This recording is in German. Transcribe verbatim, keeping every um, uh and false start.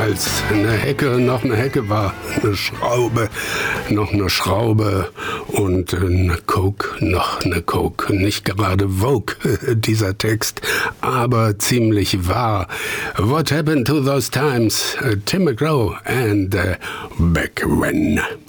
als eine Hecke noch eine Hecke war, eine Schraube noch eine Schraube und eine Coke noch eine Coke. Nicht gerade Vogue, dieser Text, aber ziemlich wahr. What happened to those times? Tim McGraw and uh, Back When.